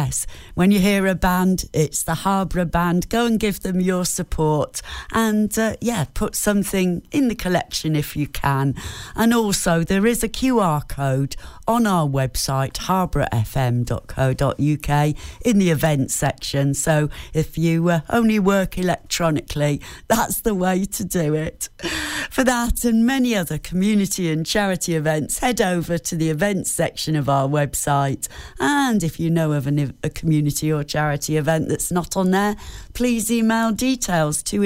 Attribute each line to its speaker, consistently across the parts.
Speaker 1: yes, when you hear a band, it's the Harborough Band. Go and give them your support and, put something in the collection if you can. And also, there is a QR code on our website, harboroughfm.co.uk, in the events section. So if you only work electronically, that's the way to do it. For that and many other community and charity events, head over to the events section of our website. And if you know of a community or charity event that's not on there, please email details to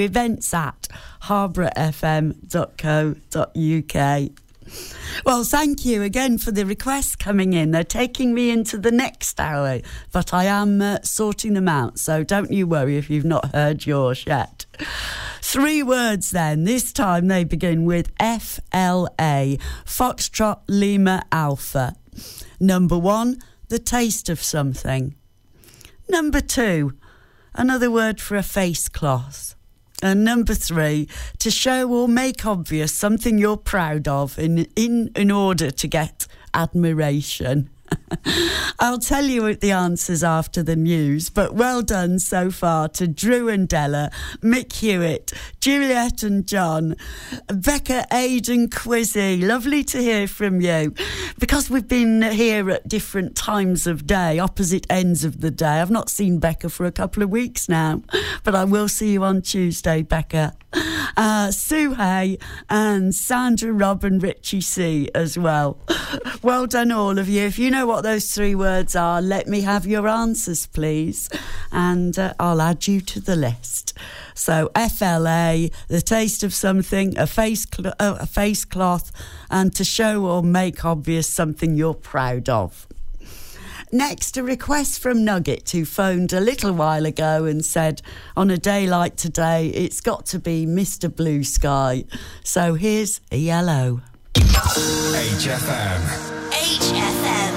Speaker 1: events@harboroughfm.co.uk. Well, thank you again for the requests coming in. They're taking me into the next hour, but I am sorting them out, so don't you worry if you've not heard yours yet. 3 words then. This time they begin with FLA, Foxtrot Lima Alpha. Number 1, the taste of something. Number 2, another word for a face cloth. And number 3, to show or make obvious something you're proud of in order to get admiration. I'll tell you the answers after the news, but well done so far to Drew and Della, Mick Hewitt, Juliet and John, Becca, Aidan, Quizzy. Lovely to hear from you. Because we've been here at different times of day, opposite ends of the day. I've not seen Becca for a couple of weeks now, but I will see you on Tuesday, Becca. Sue Hay and Sandra, Rob and Richie C as well. Well done all of you. If you know what those 3 words are, let me have your answers please, and I'll add you to the list. So FLA, the taste of something, a face cloth, and to show or make obvious something you're proud of. Next, a request from Nugget, who phoned a little while ago and said, on a day like today, it's got to be Mr. Blue Sky. So here's ELO.
Speaker 2: HFM.